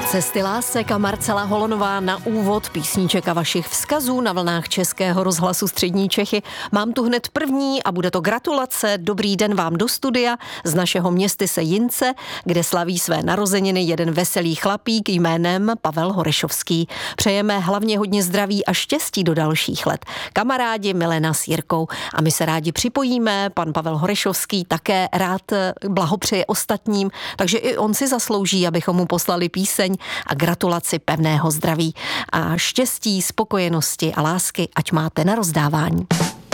Cesty lásek a Marcela Holonová na úvod písníček a vašich vzkazů na vlnách Českého rozhlasu Střední Čechy. Mám tu hned první a bude to gratulace. Dobrý den vám do studia z našeho městyse Jince, kde slaví své narozeniny jeden veselý chlapík jménem Pavel Horešovský. Přejeme hlavně hodně zdraví a štěstí do dalších let. Kamarádi Milena s Jirkou. A my se rádi připojíme. Pan Pavel Horešovský také rád blahopřeje ostatním, takže i on si zaslouží, abychom mu poslali píseň a gratulaci pevného zdraví a štěstí, spokojenosti a lásky, ať máte na rozdávání.